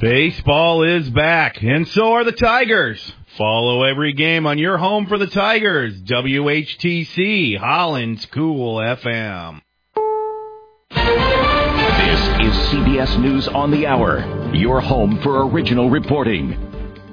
Baseball is back, and so are the Tigers. Follow every game on your home for the Tigers. WHTC, Holland's Cool FM. This is CBS News on the Hour, your home for original reporting.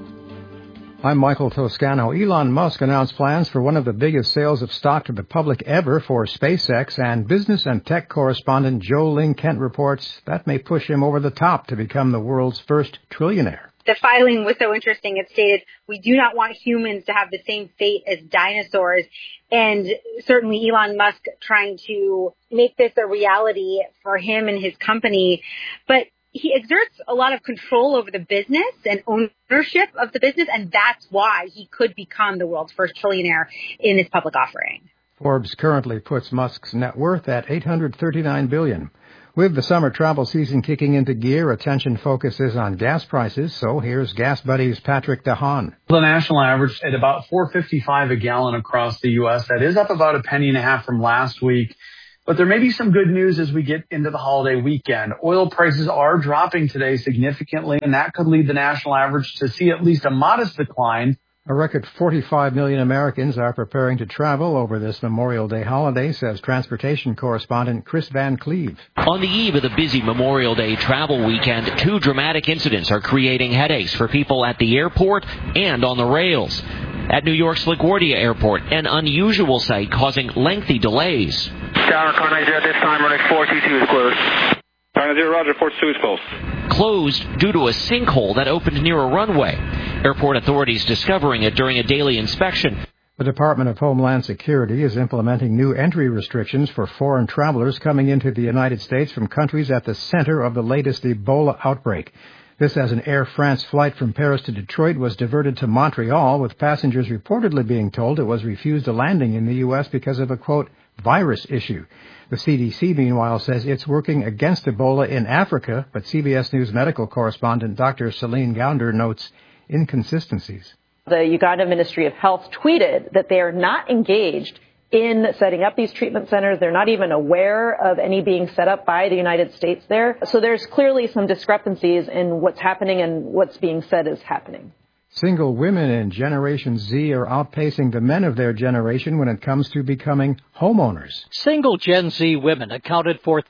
I'm Michael Toscano. Elon Musk announced plans for one of the biggest sales of stock to the public ever for SpaceX, and business and tech correspondent Joe Ling Kent reports that may push him over the top to become the world's first trillionaire. The filing was so interesting. It stated, we do not want humans to have the same fate as dinosaurs. And certainly Elon Musk trying to make this a reality for him and his company. But he exerts a lot of control over the business and ownership of the business, and that's why he could become the world's first trillionaire in this public offering. Forbes currently puts Musk's net worth at $839 billion. With the summer travel season kicking into gear, attention focuses on gas prices, so here's Gas Buddy's Patrick DeHaan. The national average at about $4.55 a gallon across the U.S. That is up about $0.015 from last week. But there may be some good news as we get into the holiday weekend. Oil prices are dropping today significantly, and that could lead the national average to see at least a modest decline. A record 45 million Americans are preparing to travel over this Memorial Day holiday, says transportation correspondent Chris Van Cleve. On the eve of the busy Memorial Day travel weekend, two dramatic incidents are creating headaches for people at the airport and on the rails. At New York's LaGuardia Airport, an unusual sight causing lengthy delays. Tower, car 90 at this time, running 422 is closed. Car 90, roger, 422 is closed. Closed due to a sinkhole that opened near a runway. Airport authorities discovering it during a daily inspection. The Department of Homeland Security is implementing new entry restrictions for foreign travelers coming into the United States from countries at the center of the latest Ebola outbreak. This as an Air France flight from Paris to Detroit was diverted to Montreal, with passengers reportedly being told it was refused a landing in the U.S. because of a, quote, virus issue. The CDC, meanwhile, says it's working against Ebola in Africa, but CBS News medical correspondent Dr. Celine Gounder notes inconsistencies. The Uganda Ministry of Health tweeted that they are not engaged in setting up these treatment centers. They're not even aware of any being set up by the United States there. So there's clearly some discrepancies in what's happening and what's being said is happening. Single women in Generation Z are outpacing the men of their generation when it comes to becoming homeowners. Single Gen Z women accounted for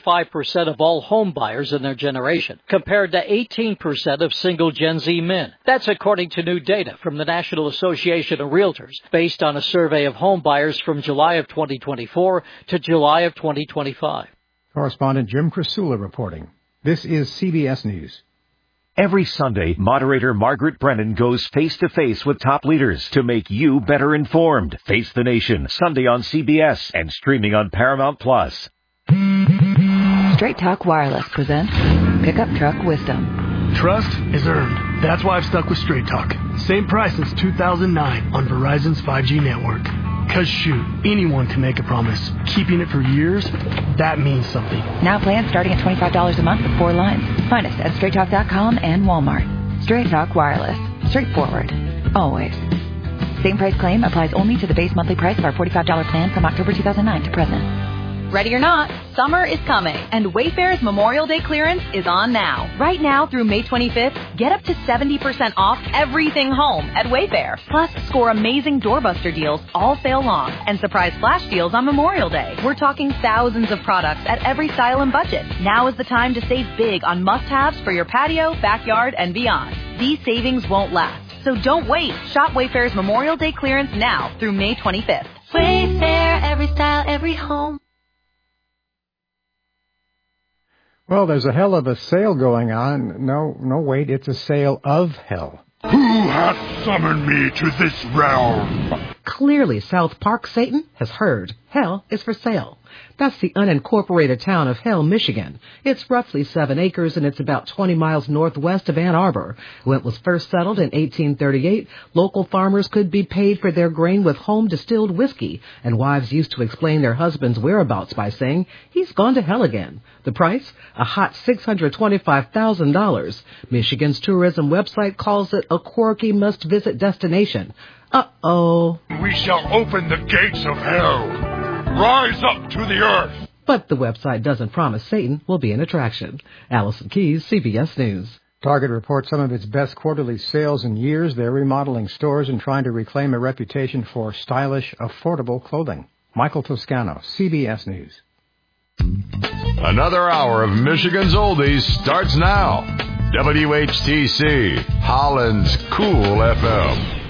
35% of all home buyers in their generation, compared to 18% of single Gen Z men. That's according to new data from the National Association of Realtors, based on a survey of home buyers from July of 2024 to July of 2025. Correspondent Jim Krasula reporting. This is CBS News. Every Sunday, moderator Margaret Brennan goes face-to-face with top leaders to make you better informed. Face the Nation, Sunday on CBS and streaming on Paramount+. Straight Talk Wireless presents Pickup Truck Wisdom. Trust is earned. That's why I've stuck with Straight Talk. Same price since 2009 on Verizon's 5G network. Because shoot, anyone can make a promise. Keeping it for years, that means something. Now plans starting at $25 a month with 4 lines. Find us at StraightTalk.com and Walmart. Straight Talk Wireless. Straightforward. Always. Same price claim applies only to the base monthly price of our $45 plan from October 2009 to present. Ready or not, summer is coming, and Wayfair's Memorial Day clearance is on now. Right now through May 25th, get up to 70% off everything home at Wayfair. Plus, score amazing doorbuster deals all sale long and surprise flash deals on Memorial Day. We're talking thousands of products at every style and budget. Now is the time to save big on must-haves for your patio, backyard, and beyond. These savings won't last, so don't wait. Shop Wayfair's Memorial Day clearance now through May 25th. Wayfair, every style, every home. Well, there's a hell of a sale going on. No, wait, it's a sale of hell. Who hath summoned me to this realm? Clearly, South Park Satan has heard. Hell is for sale. That's the unincorporated town of Hell, Michigan. It's roughly 7 acres, and it's about 20 miles northwest of Ann Arbor. When it was first settled in 1838, local farmers could be paid for their grain with home-distilled whiskey, and wives used to explain their husband's whereabouts by saying, he's gone to hell again. The price? A hot $625,000. Michigan's tourism website calls it a quirky must-visit destination. Uh-oh. We shall open the gates of hell. Rise up to the earth. But the website doesn't promise Satan will be an attraction. Allison Keyes, CBS News. Target reports some of its best quarterly sales in years. They're remodeling stores and trying to reclaim a reputation for stylish, affordable clothing. Michael Toscano, CBS News. Another hour of Michigan's Oldies starts now. WHTC, Holland's Cool FM.